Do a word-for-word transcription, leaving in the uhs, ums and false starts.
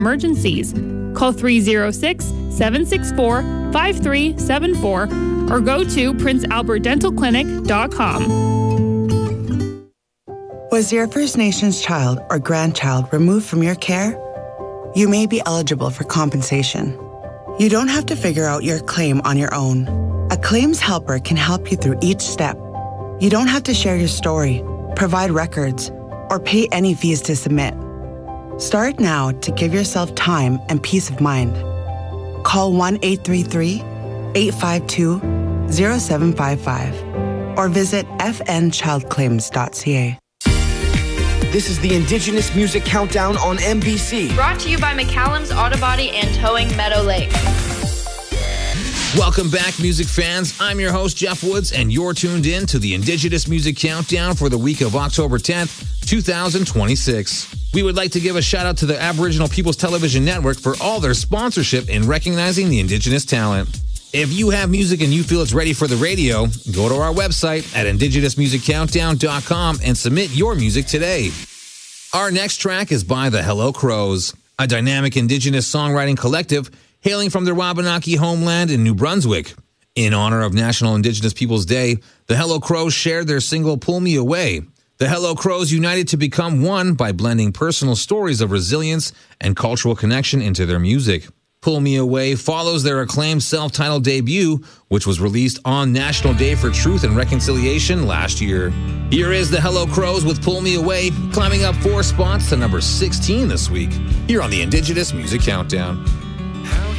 emergencies. Call three oh six, seven six four, five three seven four or go to prince albert dental clinic dot com. Was your First Nations child or grandchild removed from your care? You may be eligible for compensation. You don't have to figure out your claim on your own. A claims helper can help you through each step. You don't have to share your story, provide records, or pay any fees to submit. Start now to give yourself time and peace of mind. Call one eight three three, eight five two, zero seven five five or visit f n child claims dot c a. This is the Indigenous Music Countdown on M B C. Brought to you by McCallum's Auto Body and Towing Meadow Lake. Welcome back, music fans. I'm your host, Jeff Woods, and you're tuned in to the Indigenous Music Countdown for the week of October tenth, two thousand twenty-six. We would like to give a shout out to the Aboriginal People's Television Network for all their sponsorship in recognizing the Indigenous talent. If you have music and you feel it's ready for the radio, go to our website at indigenous music countdown dot com and submit your music today. Our next track is by the Hello Crows, a dynamic Indigenous songwriting collective hailing from their Wabanaki homeland in New Brunswick. In honor of National Indigenous Peoples Day, the Hello Crows shared their single Pull Me Away. The Hello Crows united to become one by blending personal stories of resilience and cultural connection into their music. Pull Me Away follows their acclaimed self-titled debut, which was released on National Day for Truth and Reconciliation last year. Here is the Hello Crows with Pull Me Away, climbing up four spots to number sixteen this week, here on the Indigenous Music Countdown.